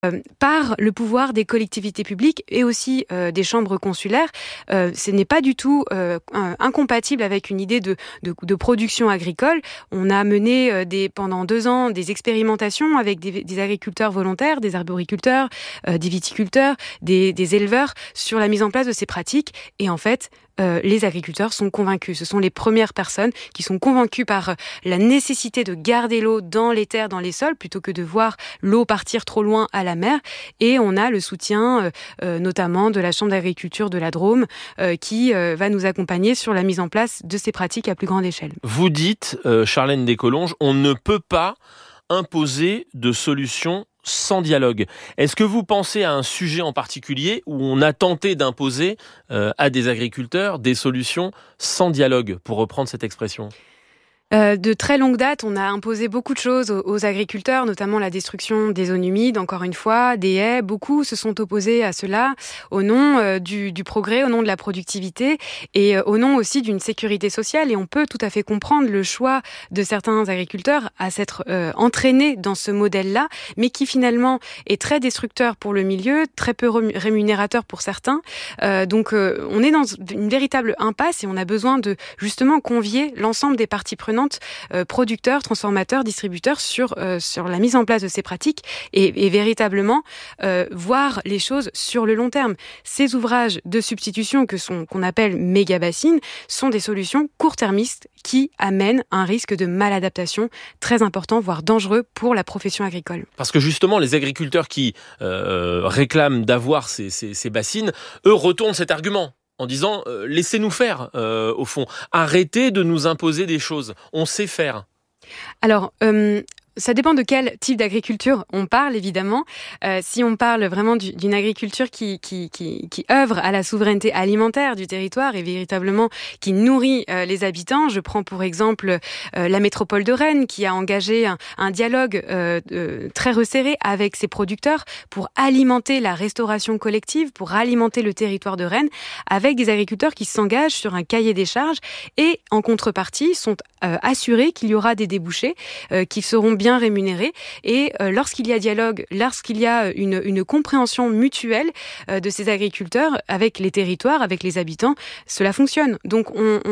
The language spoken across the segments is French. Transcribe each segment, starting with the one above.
par le pouvoir des collectivités publiques et aussi des chambres consulaires. Ce n'est pas du tout incompatible avec une idée de production agricole. On a mené pendant 2 ans des expérimentations avec des agriculteurs volontaires, des arboriculteurs, des viticulteurs, des éleveurs sur la mise en place de ces pratiques. Et en fait, les agriculteurs sont convaincus. Ce sont les premières personnes qui sont convaincues par la nécessité de garder l'eau dans les terres, dans les sols, plutôt que de voir l'eau partir trop loin à la mer. Et on a le soutien notamment de la Chambre d'agriculture de la Drôme qui va nous accompagner sur la mise en place de ces pratiques à plus grande échelle. Vous dites, Charlène Descolonges, on ne peut pas imposer de solution sans dialogue. Est-ce que vous pensez à un sujet en particulier où on a tenté d'imposer à des agriculteurs des solutions sans dialogue, pour reprendre cette expression ? De très longue date, on a imposé beaucoup de choses aux agriculteurs, notamment la destruction des zones humides, encore une fois, des haies. Beaucoup se sont opposés à cela au nom du progrès, au nom de la productivité et au nom aussi d'une sécurité sociale. Et on peut tout à fait comprendre le choix de certains agriculteurs à s'être entraînés dans ce modèle-là, mais qui finalement est très destructeur pour le milieu, très peu rémunérateur pour certains. Donc on est dans une véritable impasse et on a besoin de justement convier l'ensemble des parties prenantes, producteurs, transformateurs, distributeurs sur la mise en place de ces pratiques et véritablement voir les choses sur le long terme. Ces ouvrages de substitution qu'on appelle méga-bassines sont des solutions court-termistes qui amènent un risque de maladaptation très important, voire dangereux pour la profession agricole. Parce que justement, les agriculteurs qui réclament d'avoir ces bassines, eux retournent cet argument en disant laissez-nous faire, au fond. Arrêtez de nous imposer des choses. On sait faire. Alors, ça dépend de quel type d'agriculture on parle, évidemment. Si on parle vraiment d'une agriculture qui œuvre à la souveraineté alimentaire du territoire et véritablement qui nourrit les habitants, je prends pour exemple la métropole de Rennes qui a engagé un dialogue très resserré avec ses producteurs pour alimenter la restauration collective, pour alimenter le territoire de Rennes avec des agriculteurs qui s'engagent sur un cahier des charges et en contrepartie sont assurés qu'il y aura des débouchés qui seront bien rémunérés et lorsqu'il y a dialogue, lorsqu'il y a une compréhension mutuelle de ces agriculteurs avec les territoires, avec les habitants, cela fonctionne. Donc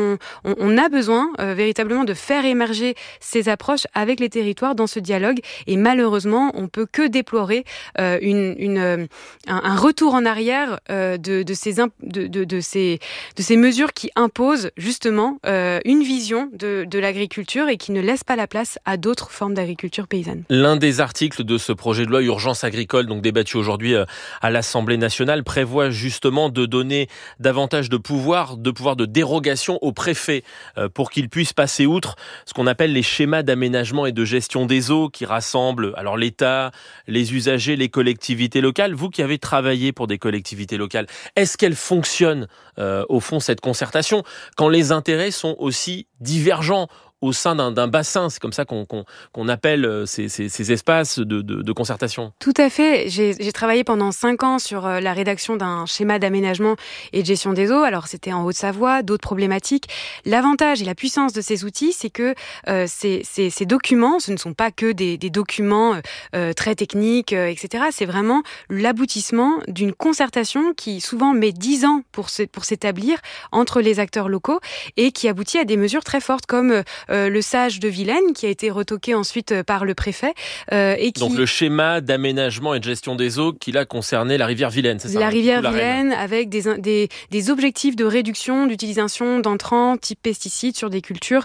on a besoin véritablement de faire émerger ces approches avec les territoires dans ce dialogue et malheureusement on peut que déplorer un retour en arrière de ces mesures qui imposent justement une vision de l'agriculture et qui ne laissent pas la place à d'autres formes d'agriculture paysanne. L'un des articles de ce projet de loi Urgence agricole, donc débattu aujourd'hui à l'Assemblée nationale, prévoit justement de donner davantage de pouvoir de dérogation aux préfets pour qu'ils puissent passer outre ce qu'on appelle les schémas d'aménagement et de gestion des eaux qui rassemblent alors l'État, les usagers, les collectivités locales. Vous qui avez travaillé pour des collectivités locales, est-ce qu'elle fonctionne au fond cette concertation quand les intérêts sont aussi divergents au sein d'un bassin? C'est comme ça qu'on appelle ces espaces de concertation. Tout à fait. J'ai travaillé pendant 5 ans sur la rédaction d'un schéma d'aménagement et de gestion des eaux. Alors, c'était en Haute-Savoie, d'autres problématiques. L'avantage et la puissance de ces outils, c'est que ces documents, ce ne sont pas que des documents très techniques, etc. C'est vraiment l'aboutissement d'une concertation qui souvent met 10 ans pour s'établir entre les acteurs locaux et qui aboutit à des mesures très fortes comme le SAGE de Vilaine qui a été retoqué ensuite par le préfet. Donc le schéma d'aménagement et de gestion des eaux qui là concernait la rivière Vilaine, c'est ça? La rivière Vilaine avec des objectifs de réduction d'utilisation d'entrants type pesticides sur des cultures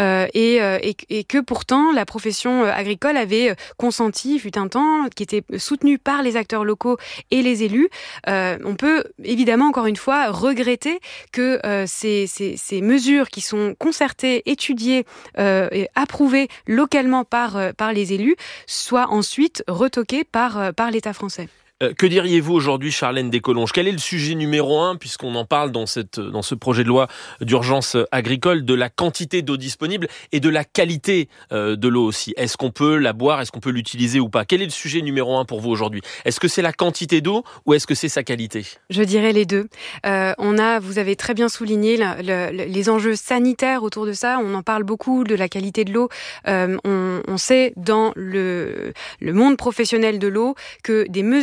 et que pourtant la profession agricole avait consenti, fut un temps, qui était soutenu par les acteurs locaux et les élus. On peut évidemment encore une fois regretter que ces mesures qui sont concertées, étudiées, et approuvées localement par les élus, soit ensuite retoquées par l'État français. Que diriez-vous aujourd'hui, Charlène Descolonges? Quel est le sujet numéro 1, puisqu'on en parle dans ce projet de loi d'urgence agricole, de la quantité d'eau disponible et de la qualité de l'eau aussi? Est-ce qu'on peut la boire? Est-ce qu'on peut l'utiliser ou pas? Quel est le sujet numéro 1 pour vous aujourd'hui? Est-ce que c'est la quantité d'eau ou est-ce que c'est sa qualité? Je dirais les deux. Vous avez très bien souligné les enjeux sanitaires autour de ça. On en parle beaucoup de la qualité de l'eau. On sait dans le monde professionnel de l'eau que des mesures